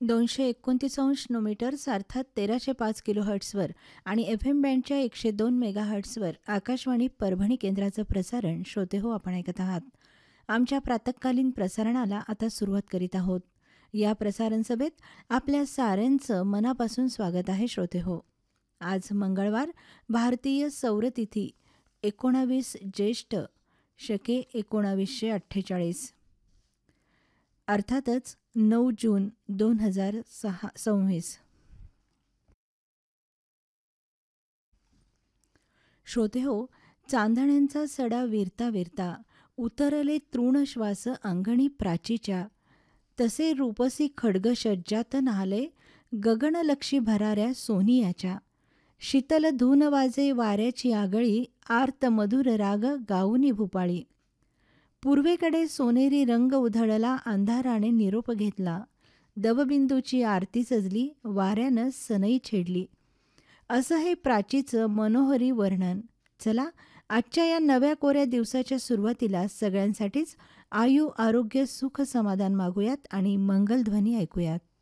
229 अर्थात 1305 किलोहर्ट्झवर आणि FM बँडच्या 102 मेगाहर्ट्झवर आकाशवाणी परभणी केंद्राचं प्रसारण श्रोतेहो आपण ऐकत आहात. आमच्या प्रातःकालीन प्रसारणाला आता सुरुवात करीत आहोत. या प्रसारण सभेत आपल्या साऱ्यांचं मनापासून स्वागत आहे श्रोतेहो. आज मंगळवार, भारतीय सौरतिथी 19 ज्येष्ठ शके 1948, अर्थातच 9 जून 2026. श्रोतेहो, चांदण्यांचा सडा विरता विरता उतरले तृण श्वास अंगणी प्राचीच्या, तसे रूपसी खड्ग सज्जात नाले गगनलक्षी भराऱ्या सोनियाच्या. शीतल धून वाजे वाऱ्याची आगळी, आर्त मधुर राग गाऊनी भूपाळी. पूर्वेकडे सोनेरी रंग उधळला, अंधाराने निरोप घेतला. दवबिंदूची आरती सजली, वाऱ्यानं सनई छेडली. असं हे प्राचीचं मनोहरी वर्णन. चला, आजच्या या नव्या कोऱ्या दिवसाच्या सुरुवातीला सगळ्यांसाठीच आयु आरोग्य सुख समाधान मागूयात आणि मंगलध्वनी ऐकूयात.